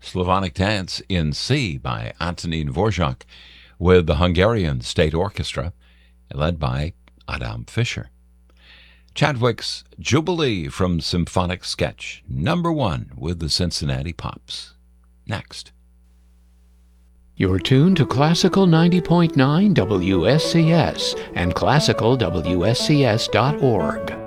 Slavonic Dance in C by Antonín Dvorak with the Hungarian State Orchestra, led by Adam Fischer. Chadwick's Jubilee from Symphonic Sketch, #1 with the Cincinnati Pops. Next. You're tuned to Classical 90.9 WSCS and classicalwscs.org.